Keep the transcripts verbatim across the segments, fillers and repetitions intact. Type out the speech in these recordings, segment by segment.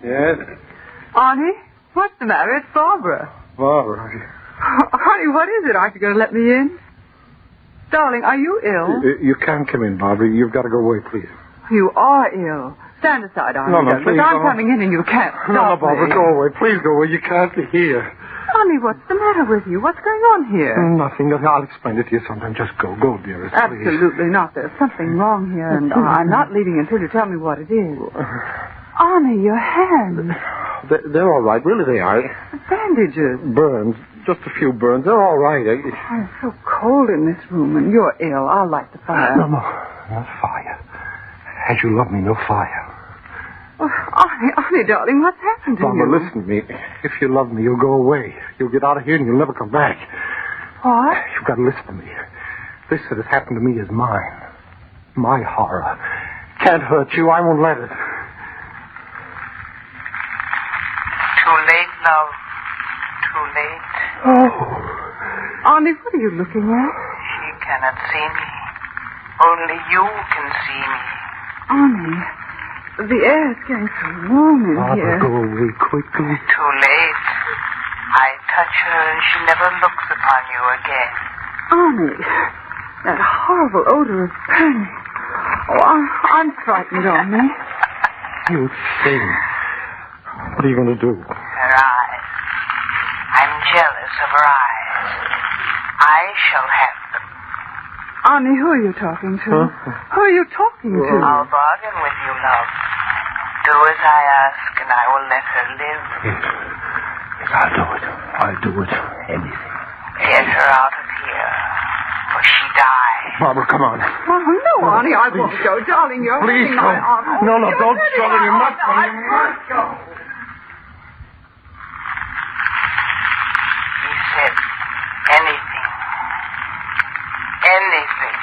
Yes? Arnie, what's the matter? It's Barbara. Barbara. Honey, what is it? Aren't you going to let me in? Darling, are you ill? You, you can't come in, Barbara. You've got to go away, please. You are ill. Stand aside, Arnie. No, no, Douglas. please, I'm no. coming in and you can't No, no, stop Barbara, me. go away. Please go away. You can't be here. Arnie, what's the matter with you? What's going on here? Nothing, nothing. I'll explain it to you sometime. Just go. Go, dearest, please. Absolutely not. There's something wrong here, and uh, I'm not leaving until you tell me what it is. Arnie, your hands. They're, they're all right. Really, they are. Bandages. Burns. Just a few burns. They're all right. I... Oh, it's so cold in this room, and you're ill. I'll light the fire. No, no. Not fire. As you love me, no fire. Oh, Arnie, Arnie, darling, what's happened to Barbara, you? listen to me. If you love me, you'll go away. You'll get out of here and you'll never come back. What? You've got to listen to me. This that has happened to me is mine. My horror. Can't hurt you. I won't let it. Too late, love. Too late. Oh. Arnie, what are you looking at? She cannot see me. Only you can see me. Arnie, the air is getting so warm in Barbara, here. go away quickly. Too late. I touch her and she never looks upon you again. Arnie, that horrible odor of burning. Oh, I'm, I'm frightened, Arnie. You thing. What are you going to do? Her eyes. I'm jealous of her eyes. I shall have them. Arnie, who are you talking to? Huh? Who are you talking to? I'll bargain with you, love. Do as I ask and I will let her live. Yes. Yes, I'll do it. I'll do it. Anything. Get her out of here, for she dies. Barbara, come on. Oh, no, Arnie, I won't go. Darling, you're Please holding go. my arm. Oh, No, no, you're don't hurting struggle. my You arm. must No, go. I You must go. He said anything. Anything.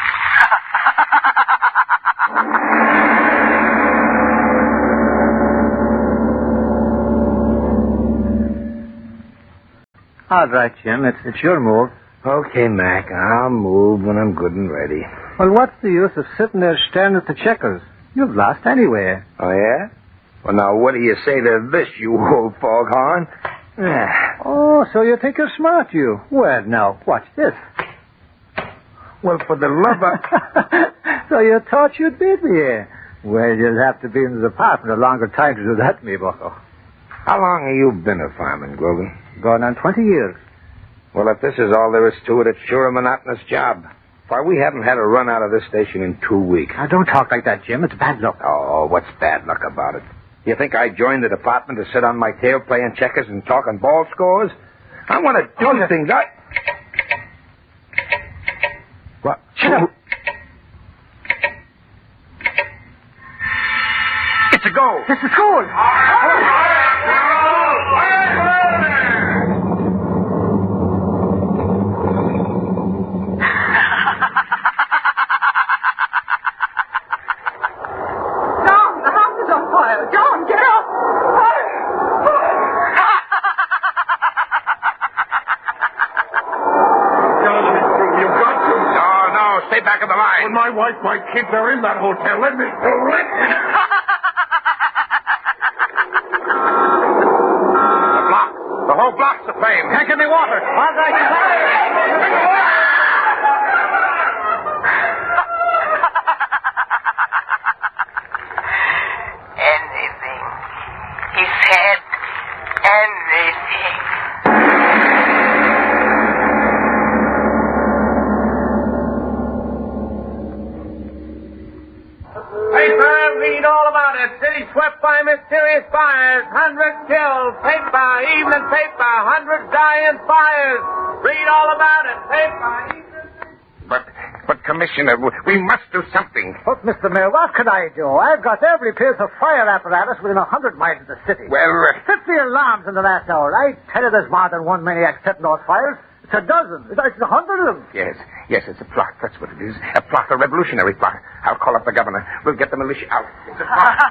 All right, Jim. It's, it's your move. Okay, Mac. I'll move when I'm good and ready. Well, what's the use of sitting there staring at the checkers? You've lost anyway. Oh, yeah? Well, now, what do you say to this, you old foghorn? Ah, Oh, so you think you're smart, you? Well, now, watch this. well, for the love of... So you thought you'd beat me, eh? Well, you'll have to be in the department a longer time to do that, me bucko. How long have you been a fireman, Grogan? Going on twenty years. Well, if this is all there is to it, it's sure a monotonous job. Why, we haven't had a run out of this station in two weeks. Now, don't talk like that, Jim. It's bad luck. Oh, what's bad luck about it? You think I joined the department to sit on my tail playing checkers and talking ball scores? I want to do Oh, yeah. things. I... What? Shut up. It's a go. This is cool. John, the house is on fire. John, get up. You've got to. No, no, stay back of the line. When my wife, my kids are in that hotel, let me... Let me... The block. The whole block's aflame. Can't get me water. All right. Anything. He said anything. Paper, read all about it. City swept by mysterious fires. Hundreds killed. Paper, evening paper. Hundreds die in fires. Read all about it. Paper, evening But, but, Commissioner, we must do something. Look, Mister Mayor, what can I do? I've got every piece of fire apparatus within a hundred miles of the city. Well, uh, Fifty alarms in the last hour. I tell you there's more than one maniac setting those fires. It's a dozen. It's it's a hundred of them. yes, yes, it's a plot. That's what it is. A plot, a revolutionary plot. I'll call up the governor. We'll get the militia out. It's a plot.